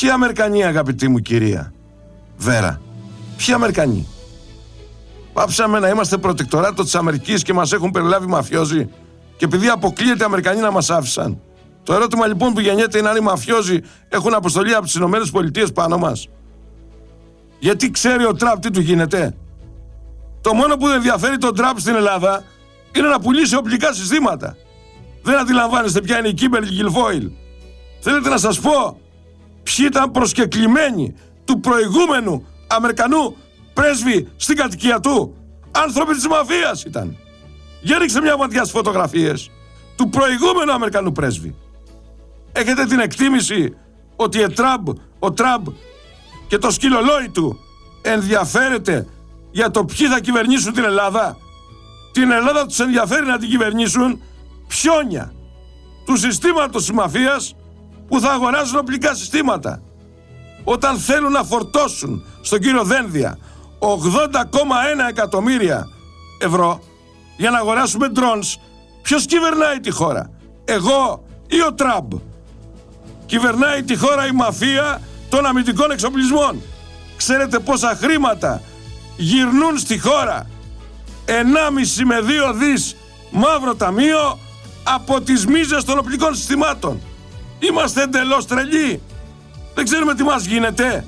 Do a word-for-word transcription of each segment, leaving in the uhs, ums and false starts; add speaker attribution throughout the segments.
Speaker 1: Ποιοι Αμερικανοί, αγαπητή μου κυρία Βέρα, ποιοι Αμερικανοί? Πάψαμε να είμαστε προτεκτοράτο της Αμερικής και μας έχουν περιλάβει μαφιόζοι και επειδή αποκλείεται οι Αμερικανοί να μας άφησαν. Το ερώτημα λοιπόν που γεννιέται είναι αν οι μαφιόζοι έχουν αποστολή από τις Ηνωμένες Πολιτείες πάνω μας. Γιατί ξέρει ο Τραμπ τι του γίνεται? Το μόνο που ενδιαφέρει τον Τραμπ στην Ελλάδα είναι να πουλήσει οπλικά συστήματα. Δεν αντιλαμβάνεστε ποια είναι η Κίμπερλι Γκιλφόιλ? Θέλετε να σας πω ποιοι ήταν προσκεκλημένοι του προηγούμενου Αμερικανού πρέσβη στην κατοικία του? Άνθρωποι της μαφίας ήταν. Για ρίξτε μια ματιά στις φωτογραφίες του προηγούμενου Αμερικανού πρέσβη. Έχετε την εκτίμηση ότι ο Τραμπ, ο Τραμπ και το σκυλολόι του ενδιαφέρεται για το ποιοι θα κυβερνήσουν την Ελλάδα? Την Ελλάδα τους ενδιαφέρει να την κυβερνήσουν πιόνια του συστήματος της μαφίας που θα αγοράζουν οπλικά συστήματα. Όταν θέλουν να φορτώσουν στον κύριο Δένδια ογδόντα κόμμα ένα εκατομμύρια ευρώ για να αγοράσουμε drones, ποιος κυβερνάει τη χώρα? Εγώ ή ο Τραμπ? Κυβερνάει τη χώρα η μαφία των αμυντικών εξοπλισμών. Ξέρετε πόσα χρήματα γυρνούν στη χώρα? ενάμιση με δύο δις μαύρο ταμείο από τις μίζες των οπλικών συστημάτων. Είμαστε εντελώς τρελοί. Δεν ξέρουμε τι μας γίνεται.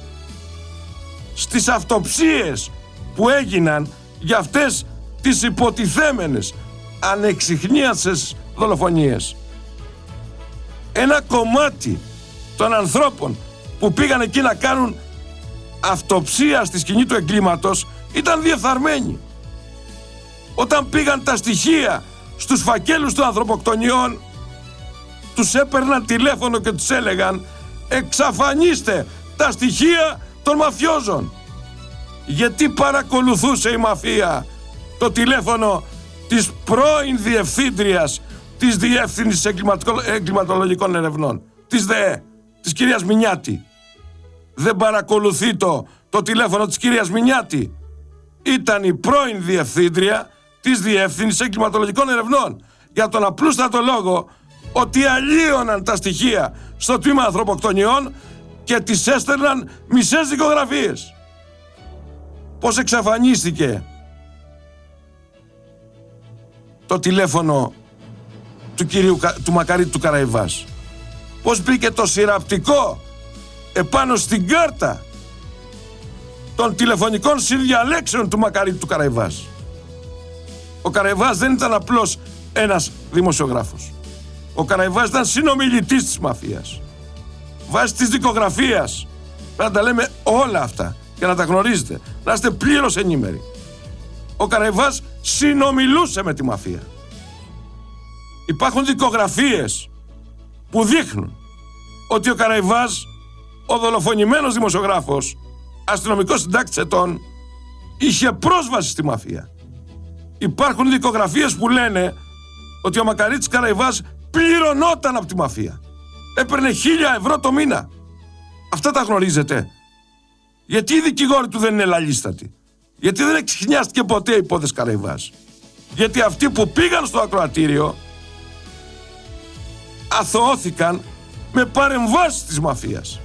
Speaker 1: Στις αυτοψίες που έγιναν για αυτές τις υποτιθέμενες ανεξιχνίασες δολοφονίες, ένα κομμάτι των ανθρώπων που πήγαν εκεί να κάνουν αυτοψία στη σκηνή του εγκλήματος ήταν διεφθαρμένοι. Όταν πήγαν τα στοιχεία στους φακέλους των ανθρωποκτονιών, τους έπαιρναν τηλέφωνο και τους έλεγαν εξαφανίστε τα στοιχεία των μαφιόζων. Γιατί παρακολουθούσε η μαφία το τηλέφωνο της πρώην διευθύντριας της Διεύθυνσης Εγκληματολογικών Ερευνών, της ΔΕΕ, της κυρίας Μινιάτη? Δεν παρακολουθεί το, το τηλέφωνο της κυρίας Μινιάτη? Ήταν η πρώην διευθύντρια της Διεύθυνσης Εγκληματολογικών Ερευνών, για τον απλούστατο λόγο ότι αλλίωναν τα στοιχεία στο τμήμα ανθρωποκτονιών και τις έστελναν μισές δικογραφίες. Πώς εξαφανίστηκε το τηλέφωνο του κυρίου του Μακαρίτη του Καραϊβάς? Πώς μπήκε το συρραπτικό επάνω στην κάρτα των τηλεφωνικών συνδιαλέξεων του Μακαρίτη του Καραϊβάς? Ο Καραϊβάς δεν ήταν απλώς ένας δημοσιογράφος. Ο Καραϊβάς ήταν συνομιλητής της μαφίας. Βάσει της δικογραφίας πρέπει να τα λέμε όλα αυτά και να τα γνωρίζετε, να είστε πλήρως ενήμεροι. Ο Καραϊβάς συνομιλούσε με τη μαφία. Υπάρχουν δικογραφίες που δείχνουν ότι ο Καραϊβάς, ο δολοφονημένος δημοσιογράφος, αστυνομικός συντάκτης ετών, είχε πρόσβαση στη μαφία. Υπάρχουν δικογραφίες που λένε ότι ο Μακαρίτης Καραϊβάς πληρωνόταν από τη μαφία. Έπαιρνε χίλια ευρώ το μήνα. Αυτά τα γνωρίζετε? Γιατί οι δικηγόροι του δεν είναι λαλίστατοι? Γιατί δεν εξηχνιάστηκε ποτέ η υπόθεση Καραϊβάς? Γιατί αυτοί που πήγαν στο ακροατήριο αθωώθηκαν με παρεμβάσεις της μαφίας.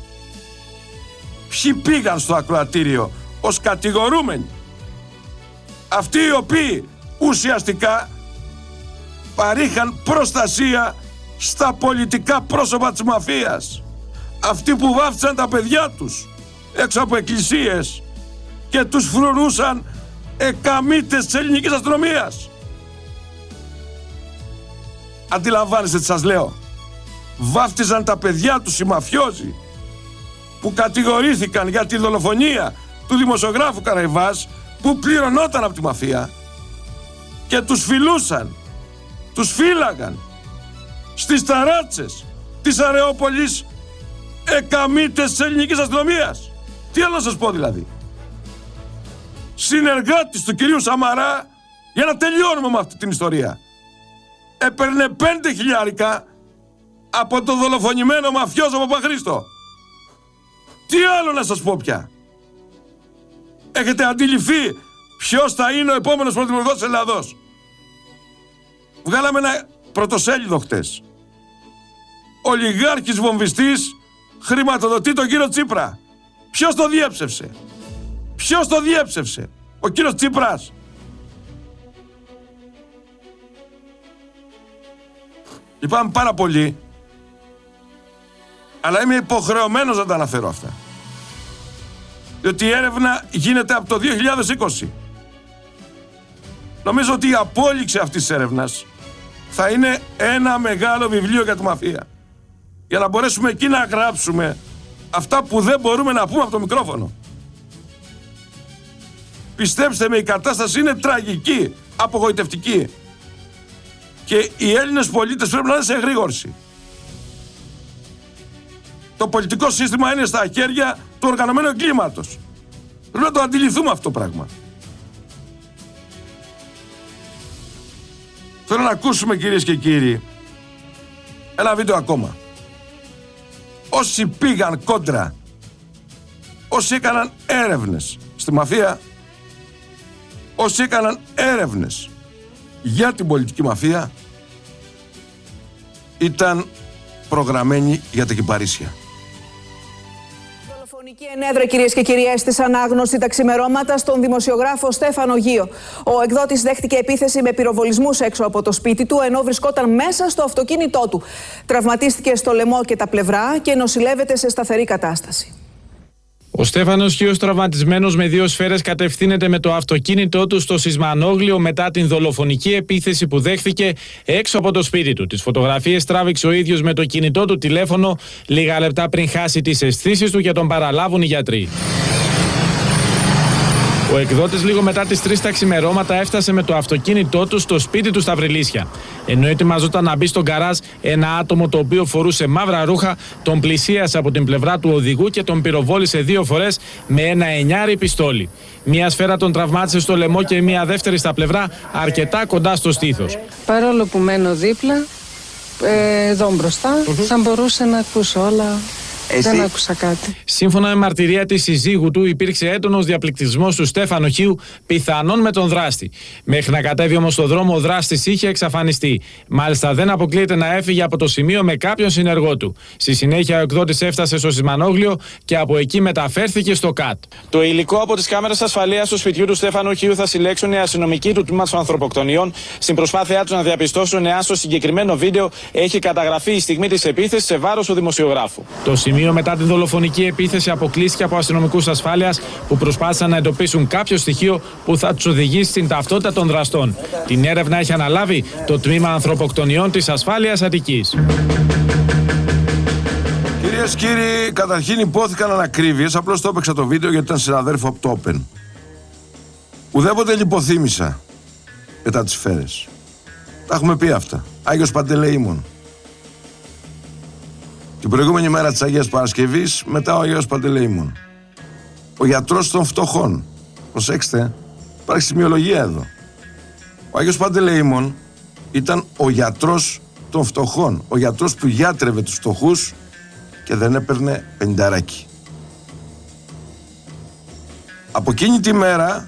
Speaker 1: Ποιοι πήγαν στο ακροατήριο ως κατηγορούμενοι? Αυτοί οι οποίοι ουσιαστικά παρήχαν προστασία στα πολιτικά πρόσωπα της μαφίας. Αυτοί που βάφτισαν τα παιδιά τους έξω από εκκλησίες και τους φρουρούσαν εκαμίτες της ελληνικής αστυνομίας. Αντιλαμβάνεστε τι σας λέω? Βάφτιζαν τα παιδιά τους οι μαφιόζοι που κατηγορήθηκαν για τη δολοφονία του δημοσιογράφου Καραϊβάς, που πληρωνόταν από τη μαφία, και τους φιλούσαν, τους φύλαγαν στις ταράτσες της Αρεόπολης εκαμίτες της ελληνικής αστυνομίας. Τι άλλο να σας πω δηλαδή? Συνεργάτης του κυρίου Σαμαρά, για να τελειώνουμε με αυτή την ιστορία, έπαιρνε πέντε χιλιάρικα από το δολοφονημένο μαφιόζο Παπαχρήστο. Τι άλλο να σας πω πια? Έχετε αντιληφθεί ποιος θα είναι ο επόμενος πρωθυπουργός της Ελλάδος? Βγάλαμε ένα πρωτοσέλιδο χτες. Ολιγάρχης βομβιστής χρηματοδοτεί τον κύριο Τσίπρα. Ποιος το διέψευσε? Ποιος το διέψευσε? Ο κύριος Τσίπρας. Λυπάμαι πάρα πολύ, αλλά είμαι υποχρεωμένος να τα αναφέρω αυτά. Διότι η έρευνα γίνεται από το δύο χιλιάδες είκοσι. Νομίζω ότι η απόλυξη αυτής της έρευνας θα είναι ένα μεγάλο βιβλίο για τη μαφία. Για να μπορέσουμε εκεί να γράψουμε αυτά που δεν μπορούμε να πούμε από το μικρόφωνο. Πιστέψτε με, η κατάσταση είναι τραγική, απογοητευτική. Και οι Έλληνες πολίτες πρέπει να είναι σε εγρήγορση. Το πολιτικό σύστημα είναι στα χέρια του οργανωμένου εγκλήματος. Πρέπει να το αντιληφθούμε αυτό το πράγμα. Θέλω να ακούσουμε, κυρίες και κύριοι, ένα βίντεο ακόμα. Όσοι πήγαν κόντρα, όσοι έκαναν έρευνες στη μαφία, όσοι έκαναν έρευνες για την πολιτική μαφία, ήταν προγραμμένοι για τα κυπαρίσια.
Speaker 2: Δολοφονική ενέδρα, κυρίες και κύριοι, έστησε ανάγνωση τα ξημερώματα στον δημοσιογράφο Στέφανο Γείο. Ο εκδότης δέχτηκε επίθεση με πυροβολισμούς έξω από το σπίτι του, ενώ βρισκόταν μέσα στο αυτοκίνητό του. Τραυματίστηκε στο λαιμό και τα πλευρά και νοσηλεύεται σε σταθερή κατάσταση.
Speaker 3: Ο Στέφανος Γείος, τραυματισμένος με δύο σφαίρες, κατευθύνεται με το αυτοκίνητό του στο Σισμανόγλιο μετά την δολοφονική επίθεση που δέχθηκε έξω από το σπίτι του. Τις φωτογραφίες τράβηξε ο ίδιος με το κινητό του τηλέφωνο λίγα λεπτά πριν χάσει τις αισθήσεις του και τον παραλάβουν οι γιατροί. Ο εκδότης λίγο μετά τις τρεις τα ξημερώματα έφτασε με το αυτοκίνητό του στο σπίτι του στα Βρυλίσια. Ενώ ετοιμαζόταν να μπει στον γκαράζ, ένα άτομο το οποίο φορούσε μαύρα ρούχα τον πλησίασε από την πλευρά του οδηγού και τον πυροβόλησε δύο φορές με ένα εννιάρι πιστόλι. Μία σφαίρα τον τραυμάτισε στο λαιμό και μία δεύτερη στα πλευρά, αρκετά κοντά στο στήθος.
Speaker 4: Παρόλο που μένω δίπλα, ε, εδώ μπροστά, uh-huh. θα μπορούσα να ακούσω όλα. Εσύ... Δεν άκουσα κάτι.
Speaker 3: Σύμφωνα με μαρτυρία της συζύγου του, υπήρξε έντονος διαπληκτισμός του Στέφανο Γείου, πιθανόν με τον δράστη. Μέχρι να κατέβει όμως στο δρόμο, ο δράστης είχε εξαφανιστεί. Μάλιστα, δεν αποκλείεται να έφυγε από το σημείο με κάποιον συνεργό του. Στη συνέχεια, ο εκδότης έφτασε στο Σισμανόγλιο και από εκεί μεταφέρθηκε στο ΚΑΤ. Το υλικό από τις κάμερες ασφαλείας του σπιτιού του Στέφανου Γείου θα συλλέξουν οι αστυνομικοί του τμήματος ανθρωποκτονιών στην προσπάθειά τους να διαπιστώσουν εάν στο συγκεκριμένο βίντεο έχει καταγραφεί η στιγμή της επίθεσης σε βάρος του δημοσιογράφου. Το σημείο μετά την δολοφονική επίθεση αποκλείστηκε από αστυνομικούς ασφάλειας που προσπάθησαν να εντοπίσουν κάποιο στοιχείο που θα τους οδηγήσει στην ταυτότητα των δραστών. Την έρευνα έχει αναλάβει το τμήμα ανθρωποκτονιών της ασφάλειας Αττικής.
Speaker 1: Κυρίες και κύριοι, καταρχήν υπόθηκαν ανακρίβειες. Απλώς το έπαιξα το βίντεο γιατί ήταν συναδέρφο από το Open. Ουδέποτε λιποθύμησα μετά τις σφαίρες. Τα έχουμε πει αυτά. Άγιος Παντελεήμων. Την προηγούμενη μέρα της Αγίας Παρασκευής, μετά ο Αγίος Παντελεήμων. Ο γιατρός των φτωχών. Προσέξτε, υπάρχει σημειολογία εδώ. Ο Αγίος Παντελεήμων ήταν ο γιατρός των φτωχών. Ο γιατρός που γιάτρευε τους φτωχούς και δεν έπαιρνε πενηνταράκι. Από εκείνη τη μέρα,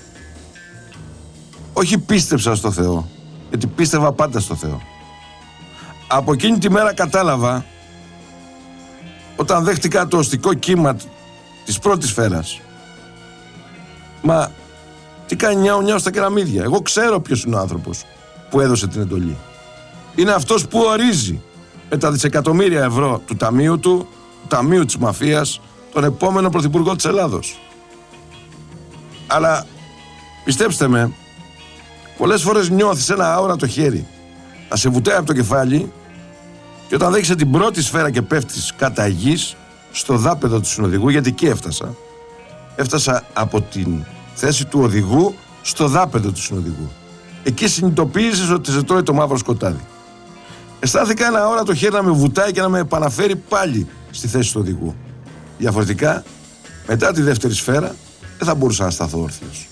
Speaker 1: όχι πίστεψα στο Θεό, γιατί πίστευα πάντα στο Θεό. Από εκείνη τη μέρα κατάλαβα, όταν δέχτηκα το οστικό κύμα της πρώτης σφαίρας. Μα τι κάνει νιάου νιάου στα κεραμίδια. Εγώ ξέρω ποιος είναι ο άνθρωπος που έδωσε την εντολή. Είναι αυτός που ορίζει με τα δισεκατομμύρια ευρώ του ταμείου του, του ταμείου της μαφίας, τον επόμενο πρωθυπουργό της Ελλάδος. Αλλά πιστέψτε με, πολλές φορές νιώθεις ένα αόρατο χέρι να σε βουτάει από το κεφάλι. Και όταν δέχεσαι την πρώτη σφαίρα και πέφτεις κατά γης, στο δάπεδο του συνοδηγού, γιατί εκεί έφτασα. Έφτασα από την θέση του οδηγού στο δάπεδο του συνοδηγού. Εκεί συνειδητοποίησες ότι σε τρώει το μαύρο σκοτάδι. Αισθάνθηκα ένα ώρα το χέρι να με βουτάει και να με επαναφέρει πάλι στη θέση του οδηγού. Διαφορετικά, μετά τη δεύτερη σφαίρα, δεν θα μπορούσα να σταθώ όρθιος.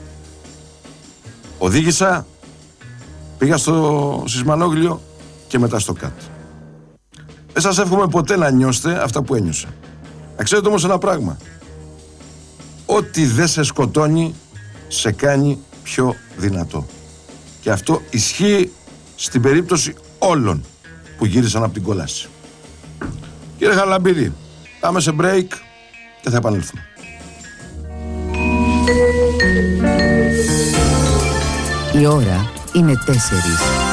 Speaker 1: Οδήγησα, πήγα στο Σισμανόγλιο και μετά στο ΚΑΤ. Δεν σας εύχομαι ποτέ να νιώσετε αυτά που ένιωσα. Να ξέρετε όμως ένα πράγμα. Ό,τι δεν σε σκοτώνει, σε κάνει πιο δυνατό. Και αυτό ισχύει στην περίπτωση όλων που γύρισαν από την κόλαση. Κύριε Χαραλαμπίδη, πάμε σε break και θα επανέλθουμε.
Speaker 5: Η ώρα είναι τέσσερις.